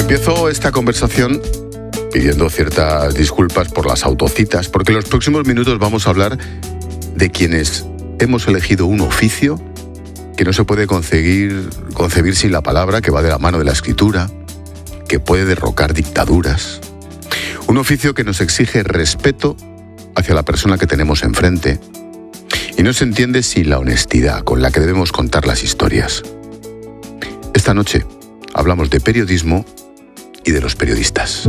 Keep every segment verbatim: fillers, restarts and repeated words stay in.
Empiezo esta conversación pidiendo ciertas disculpas por las autocitas, porque en los próximos minutos vamos a hablar de quienes hemos elegido un oficio que no se puede concebir, concebir sin la palabra, que va de la mano de la escritura, que puede derrocar dictaduras. Un oficio que nos exige respeto hacia la persona que tenemos enfrente y no se entiende sin la honestidad con la que debemos contar las historias. Esta noche hablamos de periodismo y de los periodistas.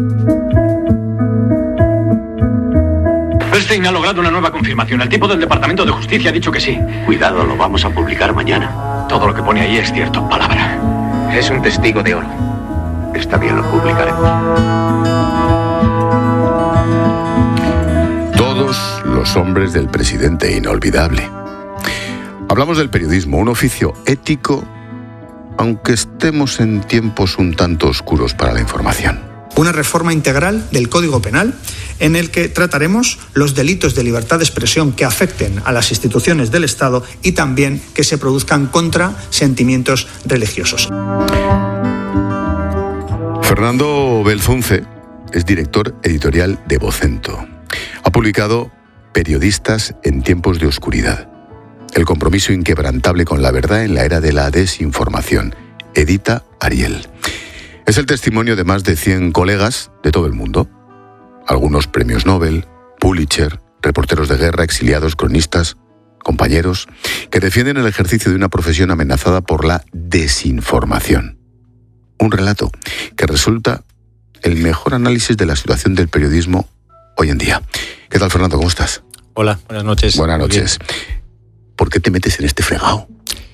Bernstein ha logrado una nueva confirmación. El tipo del Departamento de Justicia ha dicho que sí. Cuidado, lo vamos a publicar mañana. Todo lo que pone ahí es cierto, palabra. Es un testigo de oro. Está bien, lo publicaremos. Todos los hombres del presidente inolvidable. Hablamos del periodismo, un oficio ético, aunque estemos en tiempos un tanto oscuros para la información. Una reforma integral del Código Penal en el que trataremos los delitos de libertad de expresión que afecten a las instituciones del Estado y también que se produzcan contra sentimientos religiosos. Fernando Belzunce es director editorial de Vocento. Ha publicado Periodistas en tiempos de oscuridad. El compromiso inquebrantable con la verdad en la era de la desinformación. Edita Ariel. Es el testimonio de más de cien colegas de todo el mundo. Algunos premios Nobel, Pulitzer, reporteros de guerra, exiliados, cronistas, compañeros, que defienden el ejercicio de una profesión amenazada por la desinformación. Un relato que resulta el mejor análisis de la situación del periodismo hoy en día. ¿Qué tal, Fernando? ¿Cómo estás? Hola, buenas noches. Buenas noches. ¿Por qué te metes en este fregado?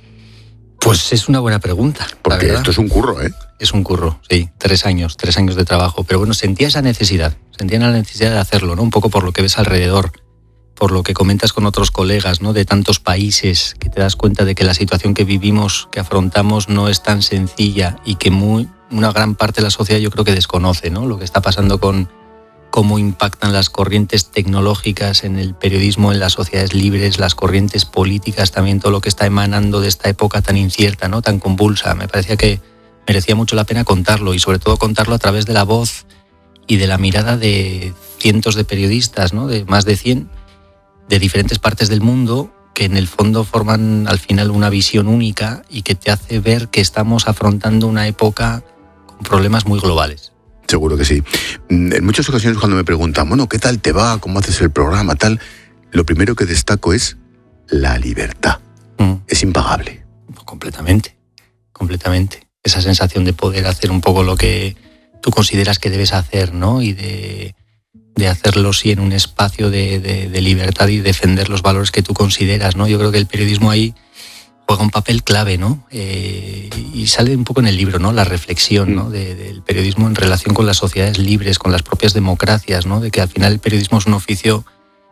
Pues es una buena pregunta. Porque esto es un curro, ¿eh? Es un curro, sí. Tres años, tres años de trabajo. Pero bueno, sentía esa necesidad. Sentía la necesidad de hacerlo, ¿no? Un poco por lo que ves alrededor, por lo que comentas con otros colegas, ¿no? De tantos países, que te das cuenta de que la situación que vivimos, que afrontamos, no es tan sencilla y que muy, una gran parte de la sociedad yo creo que desconoce, ¿no? Lo que está pasando con cómo impactan las corrientes tecnológicas en el periodismo, en las sociedades libres, las corrientes políticas, también todo lo que está emanando de esta época tan incierta, ¿no? Tan convulsa. Me parecía que merecía mucho la pena contarlo y sobre todo contarlo a través de la voz y de la mirada de cientos de periodistas, ¿no? De más de cien, de diferentes partes del mundo, que en el fondo forman al final una visión única y que te hace ver que estamos afrontando una época con problemas muy globales. Seguro que sí. En muchas ocasiones cuando me preguntan, bueno, ¿qué tal te va? ¿Cómo haces el programa? Tal, lo primero que destaco es la libertad. Mm. Es impagable. Completamente, completamente. Esa sensación de poder hacer un poco lo que tú consideras que debes hacer, ¿no? Y de, de hacerlo sí en un espacio de, de, de libertad y defender los valores que tú consideras, ¿no? Yo creo que el periodismo ahí juega un papel clave, ¿no? Eh, y sale un poco en el libro, ¿no? La reflexión, ¿no? De, del periodismo en relación con las sociedades libres, con las propias democracias, ¿no? De que al final el periodismo es un oficio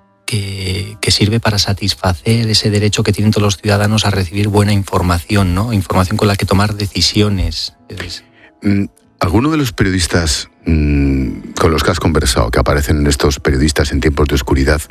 que, que sirve para satisfacer ese derecho que tienen todos los ciudadanos a recibir buena información, ¿no? Información con la que tomar decisiones. Es... ¿Alguno de los periodistas mmm, con los que has conversado, que aparecen en estos periodistas en tiempos de oscuridad,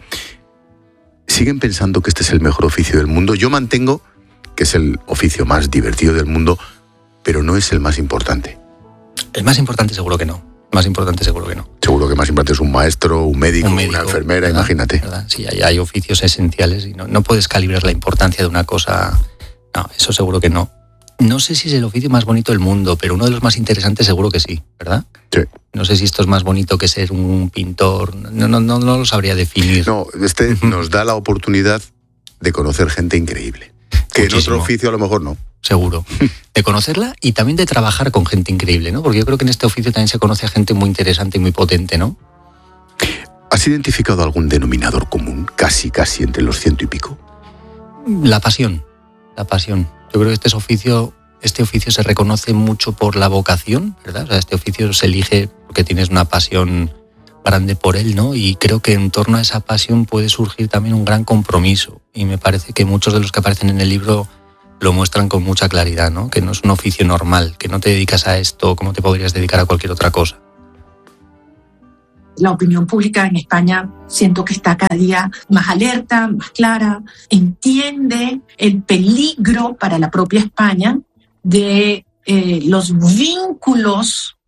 siguen pensando que este es el mejor oficio del mundo? Yo mantengo que es el oficio más divertido del mundo, pero no es el más importante. El más importante seguro que no. Más importante seguro que no. Seguro que más importante es un maestro, un médico, un médico una enfermera, ¿verdad? Imagínate. ¿Verdad? Sí, hay, hay oficios esenciales y no, no puedes calibrar la importancia de una cosa. No, eso seguro que no. No sé si es el oficio más bonito del mundo, pero uno de los más interesantes seguro que sí, ¿verdad? Sí. No sé si esto es más bonito que ser un pintor. No, no, no, no lo sabría definir. No, este nos da la oportunidad de conocer gente increíble. Que Muchísimo. En otro oficio a lo mejor no. Seguro. De conocerla y también de trabajar con gente increíble, ¿no? Porque yo creo que en este oficio también se conoce a gente muy interesante y muy potente, ¿no? ¿Has identificado algún denominador común, casi, casi entre los ciento y pico? La pasión. La pasión. Yo creo que este oficio, este oficio se reconoce mucho por la vocación, ¿verdad? O sea, este oficio se elige porque tienes una pasión grande por él, ¿no? Y creo que en torno a esa pasión puede surgir también un gran compromiso. Y me parece que muchos de los que aparecen en el libro lo muestran con mucha claridad, ¿no? Que no es un oficio normal, que no te dedicas a esto como te podrías dedicar a cualquier otra cosa. La opinión pública en España siento que está cada día más alerta, más clara, entiende el peligro para la propia España de eh, los vínculos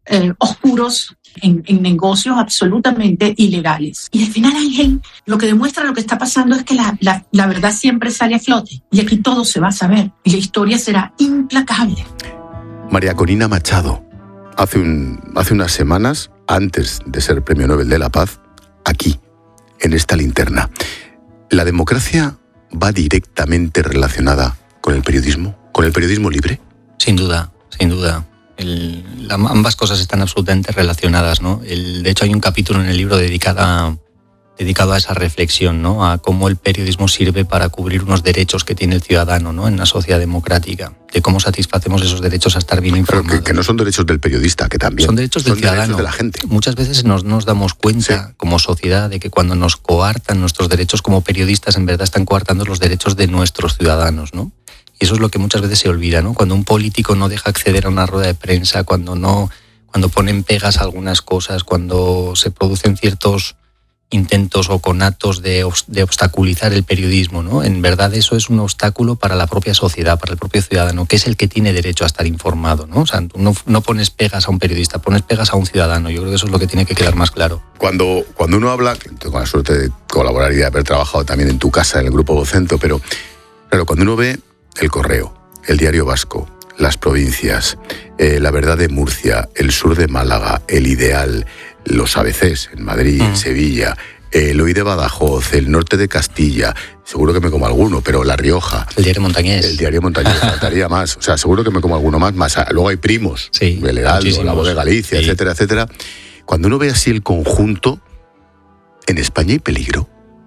eh, oscuros, en, en negocios absolutamente ilegales. Y al final, Ángel, lo que demuestra lo que está pasando es que la, la, la verdad siempre sale a flote. Y aquí todo se va a saber. Y la historia será implacable. María Corina Machado, hace, un, hace unas semanas, antes de ser Premio Nobel de la Paz, aquí, en esta linterna, ¿la democracia va directamente relacionada con el periodismo? ¿Con el periodismo libre? Sin duda, sin duda. El, la, ambas cosas están absolutamente relacionadas, ¿no? El, de hecho, hay un capítulo en el libro dedicado a, dedicado a esa reflexión, ¿no? A cómo el periodismo sirve para cubrir unos derechos que tiene el ciudadano, ¿no? En una sociedad democrática, de cómo satisfacemos esos derechos a estar bien informados. Pero que, que no son derechos del periodista, que también son derechos del son ciudadano, derechos de la gente. Muchas veces nos, nos damos cuenta, sí, como sociedad, de que cuando nos coartan nuestros derechos como periodistas, en verdad están coartando los derechos de nuestros ciudadanos, ¿no? Y eso es lo que muchas veces se olvida, ¿no? Cuando un político no deja acceder a una rueda de prensa, cuando no, cuando ponen pegas a algunas cosas, cuando se producen ciertos intentos o conatos de, de obstaculizar el periodismo, ¿no? En verdad eso es un obstáculo para la propia sociedad, para el propio ciudadano, que es el que tiene derecho a estar informado, ¿no? O sea, no, no pones pegas a un periodista, pones pegas a un ciudadano. Yo creo que eso es lo que tiene que quedar más claro. Cuando, cuando uno habla, tengo la suerte de colaborar y de haber trabajado también en tu casa, en el Grupo Vocento, pero claro, cuando uno ve El Correo, El Diario Vasco, Las Provincias, eh, La Verdad de Murcia, El Sur de Málaga, El Ideal, los A B Cs en Madrid, en mm. Sevilla, el Hoy de Badajoz, el Norte de Castilla, seguro que me como alguno, pero La Rioja. El Diario Montañés. El Diario Montañés, faltaría más. O sea, seguro que me como alguno más. más. Luego hay primos, sí, El Heraldo, La Voz de Galicia, sí, etcétera, etcétera. Cuando uno ve así el conjunto, ¿en España hay peligro?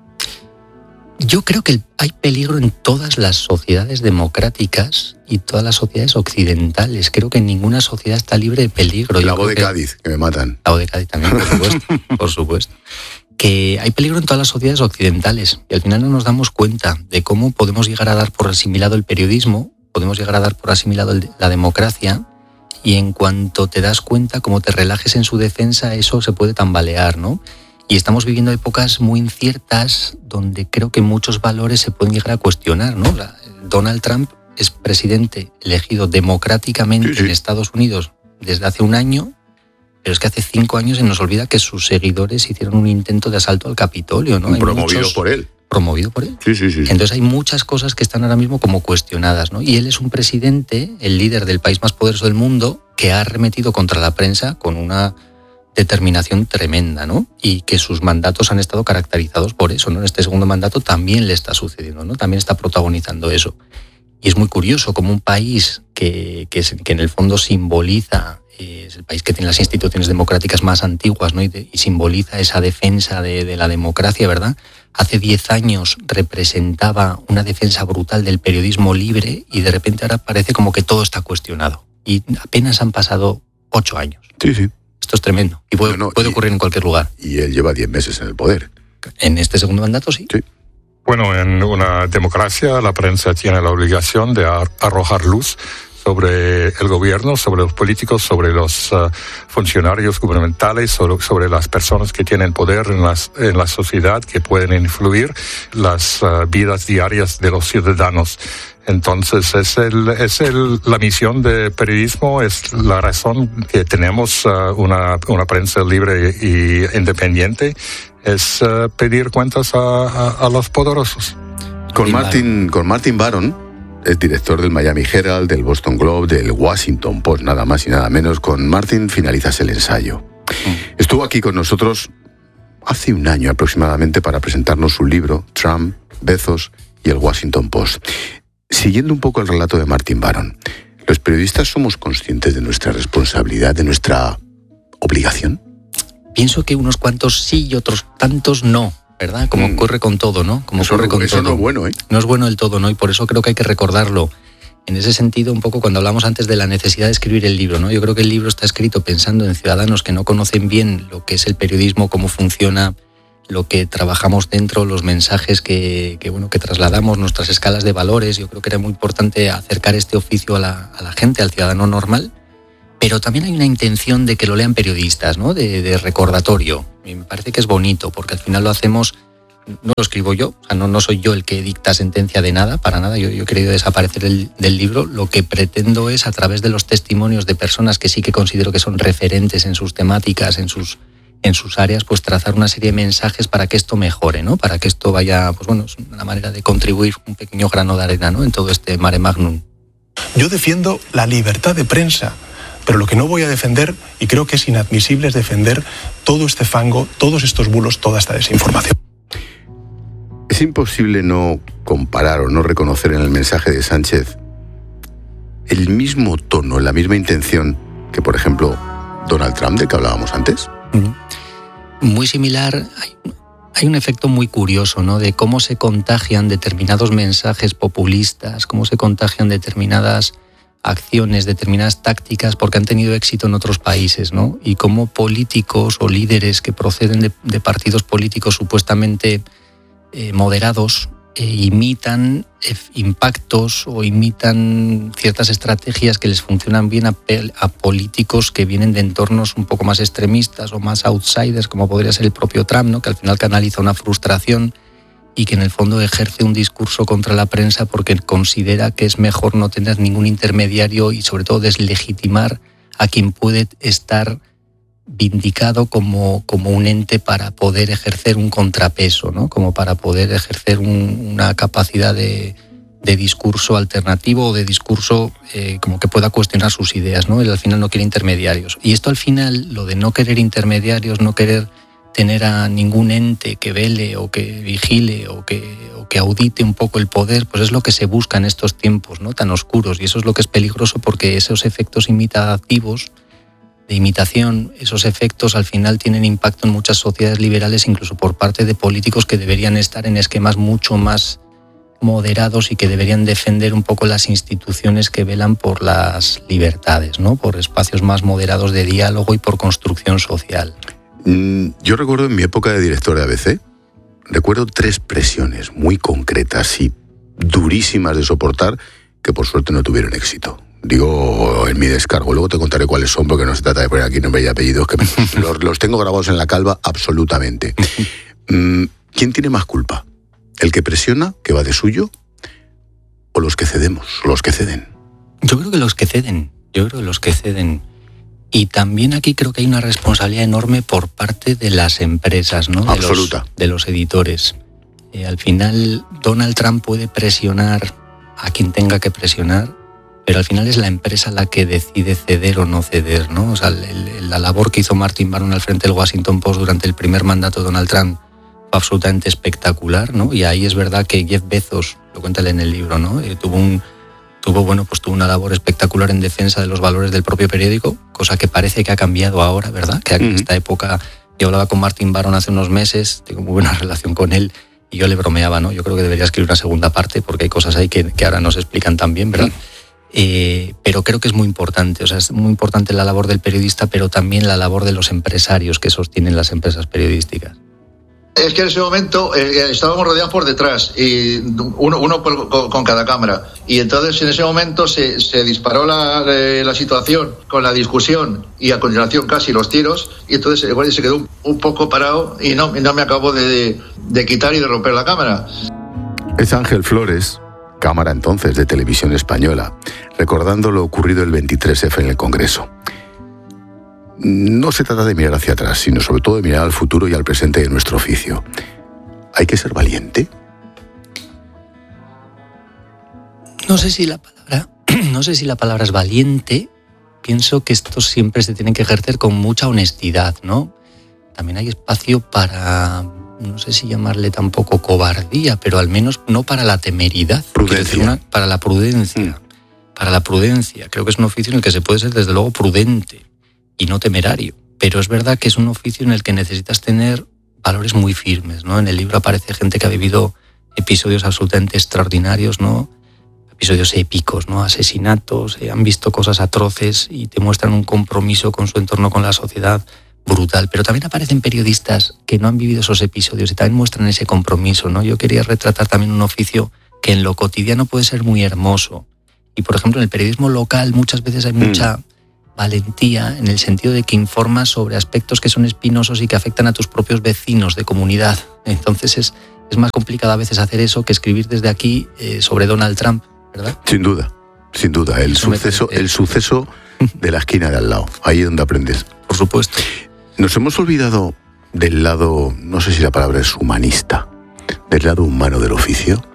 Yo creo que hay peligro en todas las sociedades democráticas y todas las sociedades occidentales. Creo que ninguna sociedad está libre de peligro. La voz de Cádiz, que me matan. La voz de Cádiz también, por supuesto. por supuesto. Que hay peligro en todas las sociedades occidentales y al final no nos damos cuenta de cómo podemos llegar a dar por asimilado el periodismo, podemos llegar a dar por asimilado el, la democracia, y en cuanto te das cuenta, como te relajes en su defensa, eso se puede tambalear, ¿no? Y estamos viviendo épocas muy inciertas donde creo que muchos valores se pueden llegar a cuestionar, ¿no? Donald Trump es presidente elegido democráticamente sí, sí. en Estados Unidos desde hace un año, pero es que hace cinco años se nos olvida que sus seguidores hicieron un intento de asalto al Capitolio, ¿no? Promovido muchos, por él. Promovido por él. Sí, sí, sí. Entonces hay muchas cosas que están ahora mismo como cuestionadas, ¿no? Y él es un presidente, el líder del país más poderoso del mundo, que ha arremetido contra la prensa con una determinación tremenda, ¿no? Y que sus mandatos han estado caracterizados por eso, ¿no? En este segundo mandato también le está sucediendo, ¿no? También está protagonizando eso. Y es muy curioso como un país que, que, es, que en el fondo simboliza, eh, es el país que tiene las instituciones democráticas más antiguas, ¿no? Y, de, y simboliza esa defensa de, de la democracia, ¿verdad? Hace diez años representaba una defensa brutal del periodismo libre y de repente ahora parece como que todo está cuestionado. Y apenas han pasado ocho años. Sí, sí. Esto es tremendo y puede, no, no, puede ocurrir y, en cualquier lugar. Y él lleva diez meses en el poder. En este segundo mandato, sí. Sí. Bueno, en una democracia la prensa tiene la obligación de arrojar luz sobre el gobierno, sobre los políticos, sobre los uh, funcionarios gubernamentales, sobre, sobre las personas que tienen poder en, las, en la sociedad, que pueden influir las uh, vidas diarias de los ciudadanos. Entonces, es el, es el, la misión de periodismo, es la razón que tenemos uh, una, una prensa libre y independiente, es uh, pedir cuentas a, a, a los poderosos. Con Martin, con Martin Baron, es director del Miami Herald, del Boston Globe, del Washington Post, nada más y nada menos. Con Martin finalizas el ensayo. Mm. Estuvo aquí con nosotros hace un año aproximadamente para presentarnos su libro, Trump, Bezos y el Washington Post. Siguiendo un poco el relato de Martin Baron, ¿los periodistas somos conscientes de nuestra responsabilidad, de nuestra obligación? Pienso que unos cuantos sí y otros tantos no, ¿verdad? Como mm. ocurre con todo, ¿no? Como eso ocurre con eso todo. No es bueno, ¿eh? No es bueno del todo, ¿no? Y por eso creo que hay que recordarlo. En ese sentido, un poco cuando hablamos antes de la necesidad de escribir el libro, ¿no? Yo creo que el libro está escrito pensando en ciudadanos que no conocen bien lo que es el periodismo, cómo funciona, lo que trabajamos dentro, los mensajes que, que, bueno, que trasladamos, nuestras escalas de valores. Yo creo que era muy importante acercar este oficio a la, a la gente, al ciudadano normal, pero también hay una intención de que lo lean periodistas, ¿no? De, de recordatorio. Y me parece que es bonito, porque al final lo hacemos no lo escribo yo, o sea, no, no soy yo el que dicta sentencia de nada, para nada, yo, yo he querido desaparecer el, del libro. Lo que pretendo es, a través de los testimonios de personas que sí que considero que son referentes en sus temáticas, en sus, en sus áreas, pues trazar una serie de mensajes para que esto mejore, ¿no? Para que esto vaya, pues bueno, es una manera de contribuir un pequeño grano de arena, ¿no? En todo este mare magnum. Yo defiendo la libertad de prensa, pero lo que no voy a defender, y creo que es inadmisible, es defender todo este fango, todos estos bulos, toda esta desinformación. Es imposible no comparar o no reconocer en el mensaje de Sánchez el mismo tono, la misma intención que, por ejemplo, Donald Trump, del que hablábamos antes. Muy similar. Hay, hay un efecto muy curioso, ¿no? De cómo se contagian determinados mensajes populistas, cómo se contagian determinadas acciones, determinadas tácticas, porque han tenido éxito en otros países, ¿no? Y cómo políticos o líderes que proceden de, de partidos políticos supuestamente eh, moderados eh, imitan eh, impactos o imitan ciertas estrategias que les funcionan bien a, a políticos que vienen de entornos un poco más extremistas o más outsiders, como podría ser el propio Trump, ¿no? Que al final canaliza una frustración y que en el fondo ejerce un discurso contra la prensa porque considera que es mejor no tener ningún intermediario y sobre todo deslegitimar a quien puede estar vindicado como, como un ente para poder ejercer un contrapeso, ¿no? Como para poder ejercer un, una capacidad de, de discurso alternativo o de discurso eh, como que pueda cuestionar sus ideas, ¿no? Él al final no quiere intermediarios. Y esto al final, lo de no querer intermediarios, no querer tener a ningún ente que vele o que vigile o que, o que audite un poco el poder, pues es lo que se busca en estos tiempos, ¿no? Tan oscuros, y eso es lo que es peligroso, porque esos efectos imitativos, de imitación, esos efectos al final tienen impacto en muchas sociedades liberales, incluso por parte de políticos que deberían estar en esquemas mucho más moderados y que deberían defender un poco las instituciones que velan por las libertades, ¿no? Por espacios más moderados de diálogo y por construcción social. Yo recuerdo en mi época de director de A B C, recuerdo tres presiones muy concretas y durísimas de soportar que por suerte no tuvieron éxito. Digo, en mi descargo, luego te contaré cuáles son, porque no se trata de poner aquí nombre y apellidos, que los, los tengo grabados en la calva absolutamente. ¿Quién tiene más culpa? ¿El que presiona, que va de suyo, o los que cedemos, los que ceden? Yo creo que los que ceden, yo creo que los que ceden. Y también aquí creo que hay una responsabilidad enorme por parte de las empresas, ¿no? De Absoluta. Los, de los editores. Eh, al final, Donald Trump puede presionar a quien tenga que presionar, pero al final es la empresa la que decide ceder o no ceder, ¿no? O sea, el, el, la labor que hizo Martin Baron al frente del Washington Post durante el primer mandato de Donald Trump fue absolutamente espectacular, ¿no? Y ahí es verdad que Jeff Bezos, lo cuenta él en el libro, ¿no? Eh, tuvo un Tuvo, bueno, pues tuvo una labor espectacular en defensa de los valores del propio periódico, cosa que parece que ha cambiado ahora, ¿verdad? Que en esta época, yo hablaba con Martin Baron hace unos meses, tengo muy buena relación con él, y yo le bromeaba, ¿no? Yo creo que debería escribir una segunda parte, porque hay cosas ahí que, que ahora no se explican tan bien, ¿verdad? Eh, pero creo que es muy importante, o sea, es muy importante la labor del periodista, pero también la labor de los empresarios que sostienen las empresas periodísticas. Es que en ese momento eh, estábamos rodeados por detrás, y uno, uno por, con, con cada cámara. Y entonces en ese momento se, se disparó la, la situación con la discusión y a continuación casi los tiros. Y entonces el guardia se quedó un, un poco parado y no, no me acabó de, de quitar y de romper la cámara. Es Ángel Flores, cámara entonces de Televisión Española, recordando lo ocurrido el veintitrés efe en el Congreso. No se trata de mirar hacia atrás, sino sobre todo de mirar al futuro y al presente de nuestro oficio. ¿Hay que ser valiente? No sé si la palabra, no sé si la palabra es valiente. Pienso que esto siempre se tiene que ejercer con mucha honestidad, ¿no? También hay espacio para, no sé si llamarle tampoco cobardía, pero al menos no para la temeridad. Prudencia. Una, para la prudencia. Mm. Para la prudencia. Creo que es un oficio en el que se puede ser desde luego prudente y no temerario, pero es verdad que es un oficio en el que necesitas tener valores muy firmes, ¿no? En el libro aparece gente que ha vivido episodios absolutamente extraordinarios, ¿no? Episodios épicos, ¿no? Asesinatos, eh, han visto cosas atroces y te muestran un compromiso con su entorno, con la sociedad, brutal. Pero también aparecen periodistas que no han vivido esos episodios y también muestran ese compromiso, ¿no? Yo quería retratar también un oficio que en lo cotidiano puede ser muy hermoso. Y, por ejemplo, en el periodismo local muchas veces hay mucha Mm. valentía, en el sentido de que informas sobre aspectos que son espinosos y que afectan a tus propios vecinos de comunidad. Entonces es, es más complicado a veces hacer eso que escribir desde aquí eh, sobre Donald Trump, ¿verdad? Sin duda, sin duda. El Eso me suceso, parece- el suceso de la esquina de al lado, ahí es donde aprendes. Por supuesto. Nos hemos olvidado del lado, no sé si la palabra es humanista, del lado humano del oficio.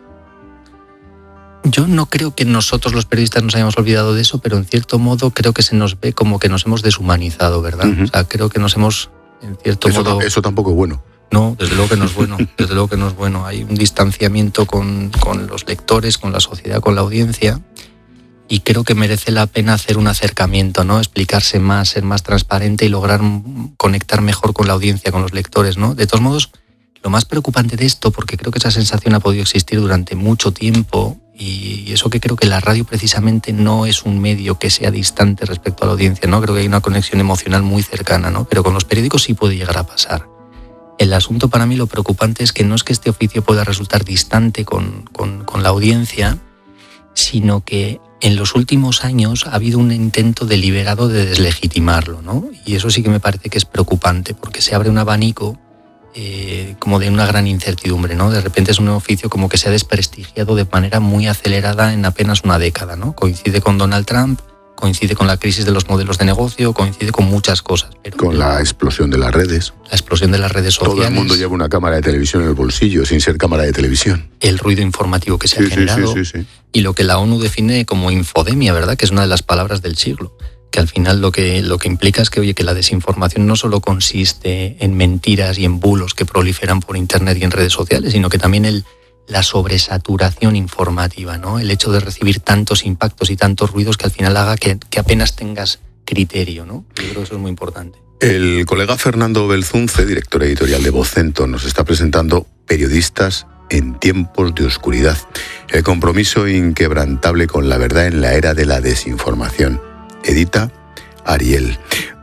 Yo no creo que nosotros los periodistas nos hayamos olvidado de eso, pero en cierto modo creo que se nos ve como que nos hemos deshumanizado, ¿verdad? Ujú. O sea, creo que nos hemos, en cierto Eso, modo... ta- eso tampoco es bueno. No, desde luego que no es bueno, desde luego que no es bueno. Hay un distanciamiento con, con los lectores, con la sociedad, con la audiencia, y creo que merece la pena hacer un acercamiento, ¿no? Explicarse más, ser más transparente y lograr mm, conectar mejor con la audiencia, con los lectores, ¿no? De todos modos, lo más preocupante de esto, porque creo que esa sensación ha podido existir durante mucho tiempo, y eso que creo que la radio precisamente no es un medio que sea distante respecto a la audiencia, ¿no? Creo que hay una conexión emocional muy cercana, ¿no? Pero con los periódicos sí puede llegar a pasar. El asunto para mí, lo preocupante es que no es que este oficio pueda resultar distante con, con, con la audiencia, sino que en los últimos años ha habido un intento deliberado de deslegitimarlo, ¿no? Y eso sí que me parece que es preocupante, porque se abre un abanico eh, como de una gran incertidumbre, ¿no? De repente es un oficio como que se ha desprestigiado de manera muy acelerada en apenas una década, ¿no? Coincide con Donald Trump, coincide con la crisis de los modelos de negocio, coincide con muchas cosas. Pero Con la explosión de las redes. la explosión de las redes sociales, Todo el mundo lleva una cámara de televisión en el bolsillo, sin ser cámara de televisión. el ruido informativo que se Sí, ha sí, generado, sí, sí, sí. y lo que la ONU define como infodemia, ¿verdad? Que es una de las palabras del siglo. Que al final lo que, lo que implica es que, oye, que la desinformación no solo consiste en mentiras y en bulos que proliferan por Internet y en redes sociales, sino que también el, la sobresaturación informativa, ¿no? El hecho de recibir tantos impactos y tantos ruidos que al final haga que, que apenas tengas criterio, ¿no? Yo creo que eso es muy importante. El colega Fernando Belzunce, director editorial de Vocento, nos está presentando Periodistas en tiempos de oscuridad. El compromiso inquebrantable con la verdad en la era de la desinformación. Edita Ariel.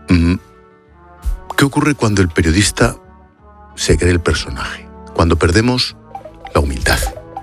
¿Qué ocurre cuando el periodista se cree el personaje? Cuando perdemos la humildad.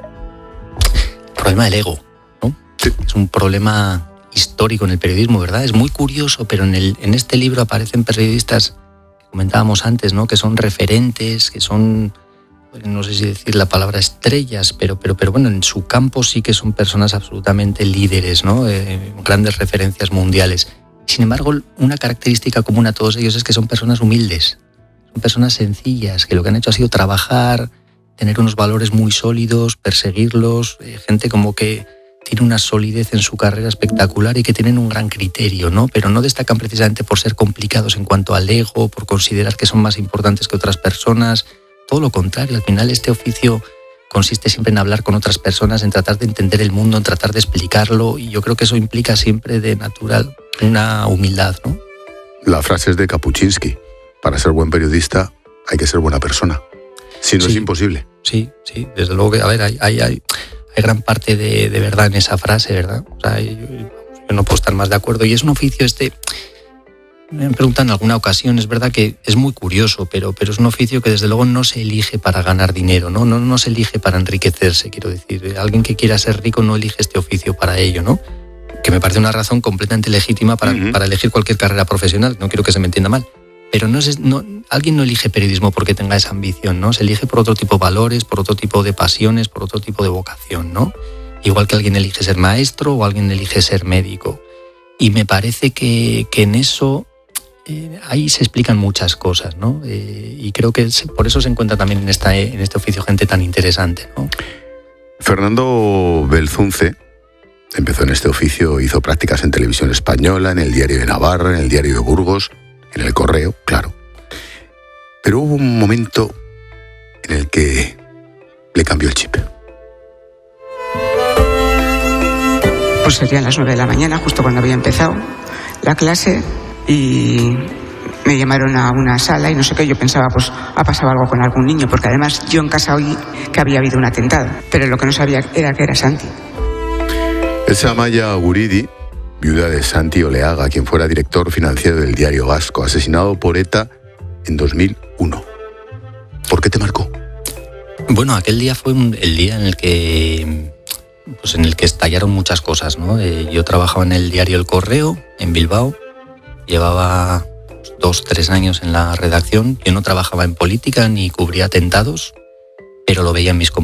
El problema del ego, ¿no? Sí. Es un problema histórico en el periodismo, ¿verdad? Es muy curioso, pero en, el, en este libro aparecen periodistas que comentábamos antes, ¿no? Que son referentes, que son, no sé si decir la palabra estrellas, pero, pero, pero bueno, en su campo sí que son personas absolutamente líderes, ¿no? Eh, grandes referencias mundiales. Sin embargo, una característica común a todos ellos es que son personas humildes, son personas sencillas, que lo que han hecho ha sido trabajar, tener unos valores muy sólidos, perseguirlos, eh, gente como que tiene una solidez en su carrera espectacular y que tienen un gran criterio, ¿no? Pero no destacan precisamente por ser complicados en cuanto al ego, por considerar que son más importantes que otras personas. Todo lo contrario, al final este oficio consiste siempre en hablar con otras personas, en tratar de entender el mundo, en tratar de explicarlo, y yo creo que eso implica siempre de natural una humildad, ¿no? La frase es de Kapuczynski. Para ser buen periodista hay que ser buena persona. Si no Sí. es imposible. Sí, sí, desde luego que, a ver, hay, hay, hay, hay gran parte de, de verdad en esa frase, ¿verdad? O sea, yo, yo no puedo estar más de acuerdo. Y es un oficio este, me han preguntado en alguna ocasión, es verdad que es muy curioso, pero, pero es un oficio que desde luego no se elige para ganar dinero, ¿no? No, no se elige para enriquecerse, quiero decir. Alguien que quiera ser rico no elige este oficio para ello, ¿no? Que me parece una razón completamente legítima para, Uh-huh. para elegir cualquier carrera profesional, no quiero que se me entienda mal. Pero no es, no, alguien no elige periodismo porque tenga esa ambición, ¿no? Se elige por otro tipo de valores, por otro tipo de pasiones, por otro tipo de vocación, ¿no? Igual que alguien elige ser maestro o alguien elige ser médico. Y me parece que, que en eso eh, ahí se explican muchas cosas, ¿no? Eh, y creo que se, por eso se encuentra también en, esta, en este oficio gente tan interesante, ¿no? Fernando Belzunce empezó en este oficio, hizo prácticas en Televisión Española, en el Diario de Navarra, en el Diario de Burgos, en el Correo, claro. Pero hubo un momento en el que le cambió el chip. Pues serían las nueve de la mañana, justo cuando había empezado la clase, y me llamaron a una sala y no sé qué, yo pensaba, pues ha pasado algo con algún niño, porque además yo en casa oí que había habido un atentado, pero lo que no sabía era que era Santi. Es Amaia Guridi, viuda de Santi Oleaga, quien fuera director financiero del Diario Vasco, asesinado por ETA en dos mil uno. ¿Por qué te marcó? Bueno, aquel día fue un, el día en el que, pues en el que estallaron muchas cosas, ¿no? Eh, yo trabajaba en el diario El Correo, en Bilbao, llevaba dos, tres años en la redacción. Yo no trabajaba en política ni cubría atentados, pero lo veían mis compañeros.